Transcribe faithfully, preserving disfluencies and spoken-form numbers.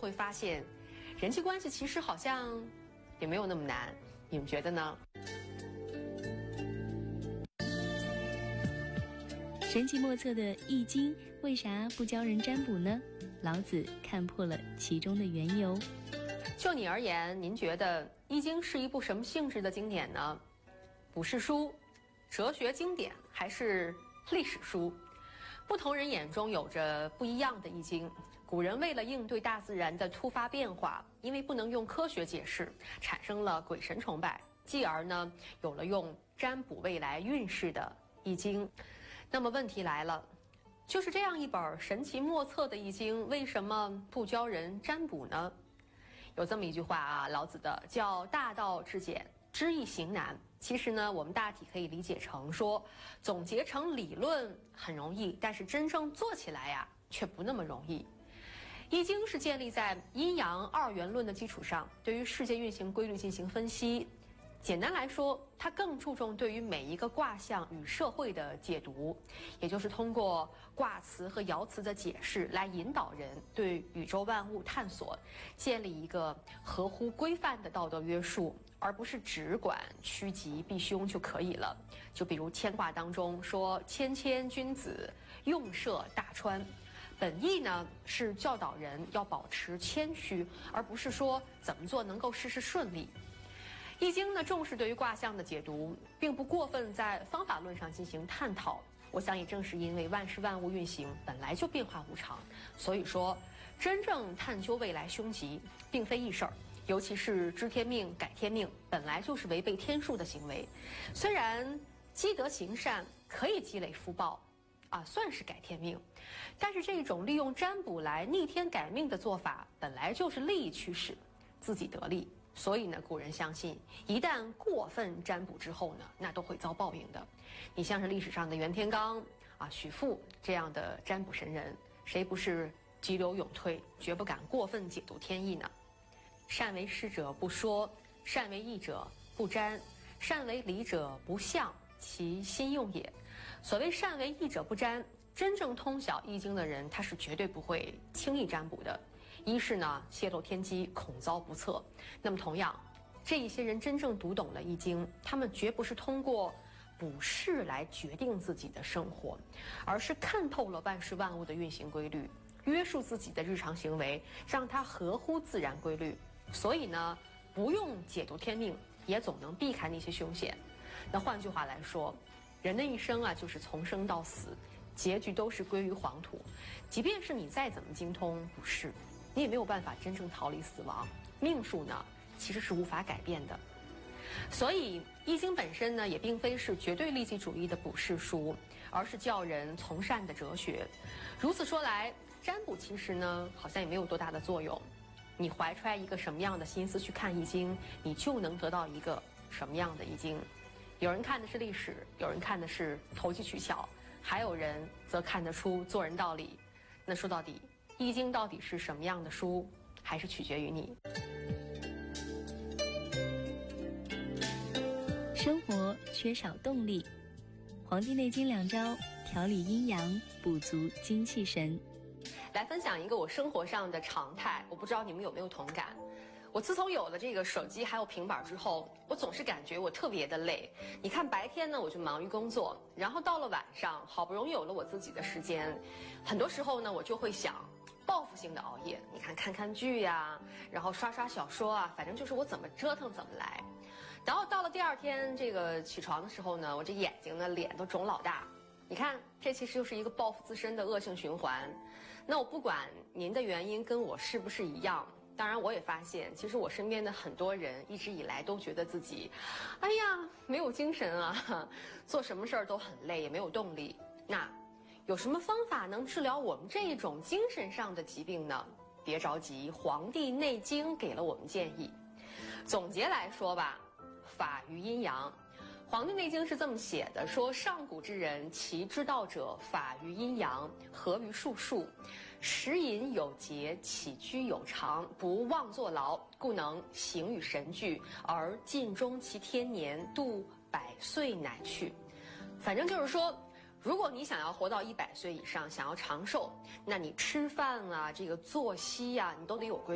会发现，人际关系其实好像也没有那么难。你们觉得呢？ 神奇莫测的《易经》为啥不教人占卜呢？老子看破了其中的缘由。 就你而言，您觉得《易经》是一部什么性质的经典呢？卜筮书、哲学经典还是历史书？不同人眼中有着不一样的《易经》。古人为了应对大自然的突发变化，因为不能用科学解释，产生了鬼神崇拜，继而呢，有了用占卜未来运势的《易经》。那么问题来了，就是这样一本神奇莫测的《易经》，为什么不教人占卜呢？有这么一句话啊，老子的叫“大道至简，知易行难”。其实呢，我们大体可以理解成说，总结成理论很容易，但是真正做起来呀，却不那么容易。易经是建立在阴阳二元论的基础上，对于世界运行规律进行分析。简单来说，它更注重对于每一个卦象与社会的解读，也就是通过卦辞和爻辞的解释来引导人对宇宙万物探索，建立一个合乎规范的道德约束，而不是只管趋吉避凶就可以了。就比如乾卦当中说“谦谦君子，用涉大川”，本意呢是教导人要保持谦虚，而不是说怎么做能够事事顺利。易经呢重视对于卦象的解读，并不过分在方法论上进行探讨。我想也正是因为万事万物运行本来就变化无常，所以说真正探究未来凶吉并非易事儿。尤其是知天命改天命，本来就是违背天数的行为。虽然积德行善可以积累福报啊，算是改天命，但是这种利用占卜来逆天改命的做法，本来就是利益驱使，自己得利。所以呢，古人相信，一旦过分占卜之后呢，那都会遭报应的。你像是历史上的袁天罡啊、许父这样的占卜神人，谁不是急流勇退，绝不敢过分解读天意呢？善为师者不说，善为义者不占，善为礼者不象，其心用也。所谓善为义者不占，真正通晓易经的人，他是绝对不会轻易占卜的。一是呢，泄露天机，恐遭不测。那么同样，这一些人真正读懂了易经，他们绝不是通过卜筮来决定自己的生活，而是看透了万事万物的运行规律，约束自己的日常行为，让它合乎自然规律。所以呢，不用解读天命，也总能避开那些凶险。那换句话来说，人的一生啊，就是从生到死，结局都是归于黄土。即便是你再怎么精通卜筮，你也没有办法真正逃离死亡。命数呢，其实是无法改变的。所以《易经》本身呢，也并非是绝对利己主义的卜筮书，而是教人从善的哲学。如此说来，占卜其实呢，好像也没有多大的作用。你怀揣一个什么样的心思去看《易经》，你就能得到一个什么样的《易经》。有人看的是历史，有人看的是投机取巧，还有人则看得出做人道理。那说到底，《易经》到底是什么样的书，还是取决于你。 生活缺少动力，《黄帝内经》两招调理阴阳，补足精气神。 来分享一个我生活上的常态，我不知道你们有没有同感。我自从有了这个手机还有平板之后，我总是感觉我特别的累。你看白天呢我就忙于工作，然后到了晚上好不容易有了我自己的时间，很多时候呢我就会想报复性的熬夜，你看看看剧呀，然后刷刷小说啊，反正就是我怎么折腾怎么来。然后到了第二天这个起床的时候呢，我这眼睛呢脸都肿老大。你看这其实就是一个报复自身的恶性循环。那我不管您的原因跟我是不是一样，当然我也发现其实我身边的很多人一直以来都觉得自己哎呀没有精神啊，做什么事儿都很累，也没有动力。那有什么方法能治疗我们这一种精神上的疾病呢？别着急，《黄帝内经》给了我们建议。总结来说吧，法于阴阳。《黄帝内经》是这么写的，说上古之人，其之道者，法于阴阳，合于术数，食饮有节，起居有常，不妄作劳，故能形与神俱，而尽终其天年，度百岁乃去。反正就是说，如果你想要活到一百岁以上，想要长寿，那你吃饭啊，这个作息啊，你都得有规律。